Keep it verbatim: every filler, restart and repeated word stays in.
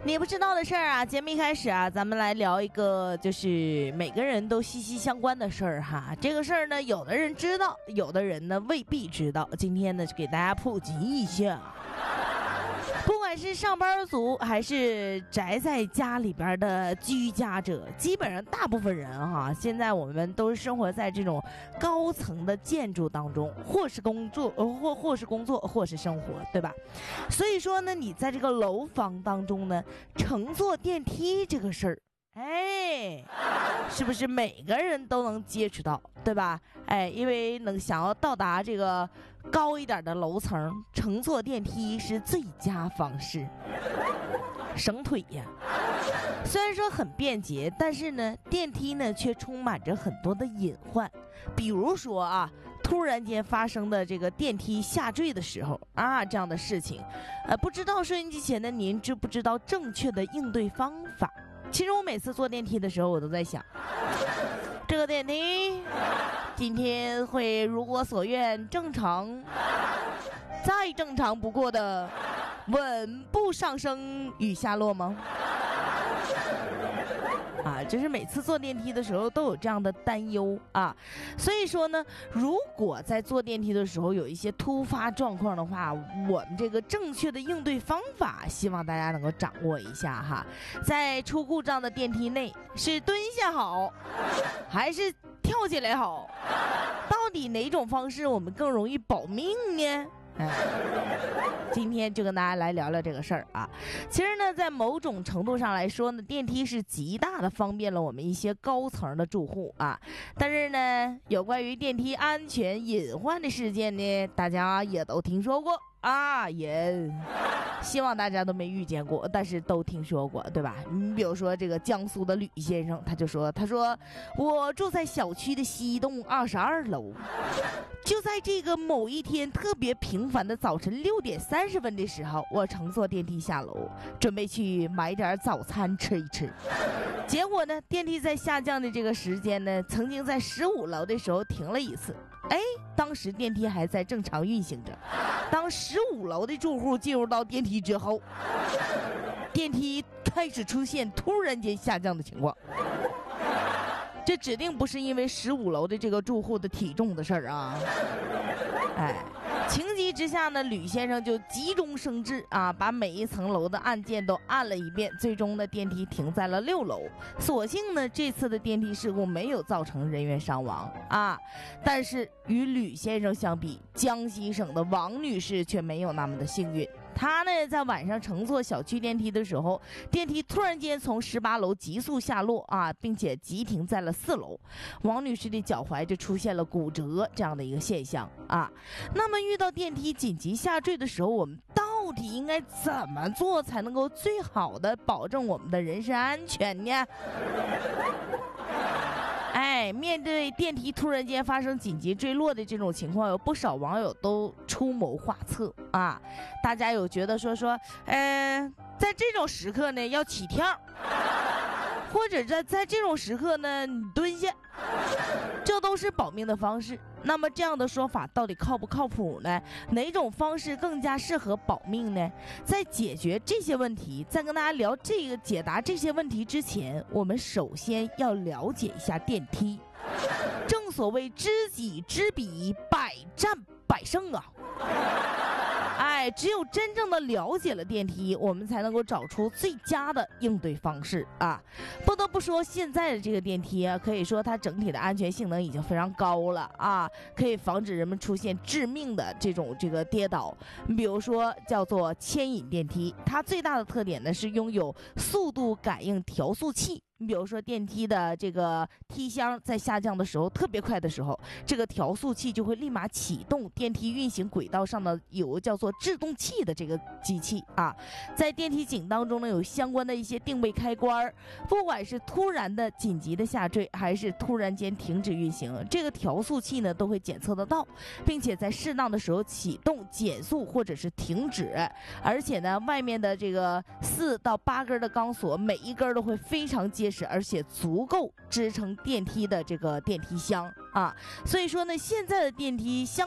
你不知道的事儿啊，节目一开始啊，咱们来聊一个就是每个人都息息相关的事儿哈。这个事儿呢，有的人知道，有的人呢未必知道。今天呢，就给大家普及一下。不管是上班族还是宅在家里边的居家者，基本上大部分人哈，现在我们都是生活在这种高层的建筑当中，或是工作，呃，或或是工作，或是生活，对吧？所以说呢，你在这个楼房当中呢，乘坐电梯这个事儿，哎，是不是每个人都能接触到，对吧？哎，因为能想要到达这个高一点的楼层，乘坐电梯是最佳方式，省腿呀。虽然说很便捷，但是呢，电梯呢却充满着很多的隐患，比如说啊，突然间发生的这个电梯下坠的时候啊，这样的事情，呃，不知道收音机前的您知不知道正确的应对方法？其实我每次坐电梯的时候，我都在想，这个电梯今天会如我所愿正常，再正常不过的稳步上升与下落吗？啊，就是每次坐电梯的时候都有这样的担忧啊，所以说呢，如果在坐电梯的时候有一些突发状况的话，我们这个正确的应对方法，希望大家能够掌握一下哈。在出故障的电梯内，是蹲下好，还是跳起来好？到底哪种方式我们更容易保命呢？哎，今天就跟大家来聊聊这个事儿啊。其实呢，在某种程度上来说呢，电梯是极大的方便了我们一些高层的住户啊。但是呢，有关于电梯安全隐患的事件呢，大家也都听说过啊，也希望大家都没遇见过，但是都听说过，对吧？你比如说这个江苏的吕先生，他就说，他说我住在小区的西栋二十二楼。就在这个某一天特别平凡的早晨六点三十分的时候，我乘坐电梯下楼，准备去买点早餐吃一吃。结果呢，电梯在下降的这个时间呢，曾经在十五楼的时候停了一次。哎，当时电梯还在正常运行着。当十五楼的住户进入到电梯之后，电梯开始出现突然间下降的情况。这指定不是因为十五楼的这个住户的体重的事儿啊！哎，情急之下呢，吕先生就急中生智啊，把每一层楼的按键都按了一遍，最终呢，电梯停在了六楼。所幸呢，这次的电梯事故没有造成人员伤亡啊。但是与吕先生相比，江西省的王女士却没有那么的幸运。他呢，在晚上乘坐小区电梯的时候，电梯突然间从十八楼急速下落啊，并且急停在了四楼。王女士的脚踝就出现了骨折这样的一个现象啊。那么遇到电梯紧急下坠的时候，我们到底应该怎么做才能够最好的保证我们的人身安全呢？哎，面对电梯突然间发生紧急坠落的这种情况，有不少网友都出谋划策啊。大家有觉得说说，嗯、呃，在这种时刻呢要起跳，或者在在这种时刻呢你蹲下，这都是保命的方式。那么这样的说法到底靠不靠谱呢？哪种方式更加适合保命呢？在解决这些问题，在跟大家聊这个解答这些问题之前，我们首先要了解一下电梯。正所谓知己知彼，百战百胜啊！哎，只有真正的了解了电梯，我们才能够找出最佳的应对方式啊！不得不说，现在的这个电梯啊，可以说它整体的安全性能已经非常高了啊，可以防止人们出现致命的这种这个跌倒。比如说叫做牵引电梯，它最大的特点呢是拥有速度感应调速器。你比如说电梯的这个梯箱在下降的时候特别快的时候，这个调速器就会立马启动电梯运行轨道上的有叫做制动器的这个机器啊。在电梯井当中呢，有相关的一些定位开关，不管是突然的紧急的下坠，还是突然间停止运行，这个调速器呢都会检测得到，并且在适当的时候启动、减速或者是停止。而且呢，外面的这个四到八根的钢索，每一根都会非常结实，而且足够支撑电梯的这个电梯箱啊。所以说呢，现在的电梯相